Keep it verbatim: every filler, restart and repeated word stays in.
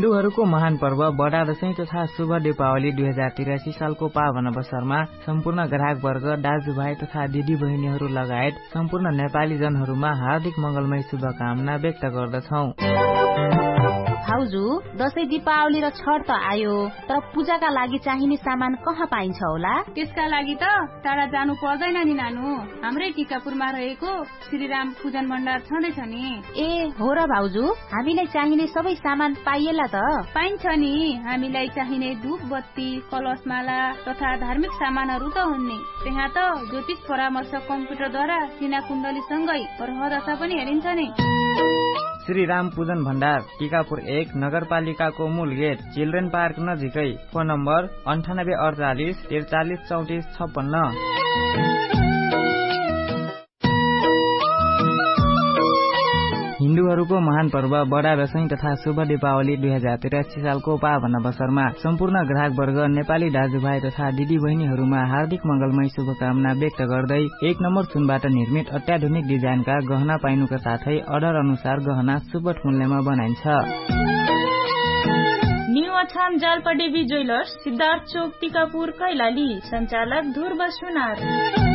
हिन्दूहरूको महान पर्व बडा दशैं तथा शुभ दीपावली दुई हजार तिरासी सालको पावन अवसरमा सम्पूर्ण ग्राहक वर्ग, दाजुभाइ तथा दिदी बहिनीहरू लगायत सम्पूर्ण नेपाली जनहरूमा हार्दिक मंगलमय शुभकामना व्यक्त गर्दछौं। भाउजू, दशैं दीपावली र छठ त आयो, तर पूजाका लागि चाहिने सामान कहाँ पाइन्छ होला? त्यसका लागि त टाढा जानु पर्दैन नि नानु, हाम्रै टिकापुरमा रहेको श्रीराम पूजन भण्डार छँदैछ नि। ए हो र भाउजू, हामीलाई चाहिने सबै सामान पाइएला त? पाइन्छ नि, हामीलाई चाहिने धूप बत्ती, कलशमाला तथा धार्मिक सामानहरू त हुन् नि। त्यहाँ त ज्योतिष परामर्श कम्प्युटरद्वारा सिना कुण्डली सँगै ग्रहदशा पनि हेरिन्छ नि। श्री राम पूजन भण्डार, टिकापुर एक, नगरपालिकाको मूल गेट, चिल्ड्रेन पार्क नजिकै। फोन नम्बर अन्ठानब्बे अडचालिस त्रिचालिस चौतिस छप्पन्न। हिन्दूहरूको महान पर्व बडा दशैं तथा शुभ दीपावली दुई हजार तिरासी सालको पावन अवसरमा सम्पूर्ण ग्राहक वर्ग, नेपाली दाजुभाइ तथा दिदी बहिनीहरूमा हार्दिक मंगलमय शुभकामना व्यक्त गर्दै एक नम्बर सुनबाट निर्मित अत्याधुनिक डिजाइनका गहना पाइनुका साथै अर्डर अनुसार गहना सुपथ मूल्यमा बनाइन्छ। न्यू अछाम जालपा देवी ज्वेलर्स, सिद्धार्थ चोक, टिकापुर, कैलाली। सञ्चालक ध्रुव सुनार।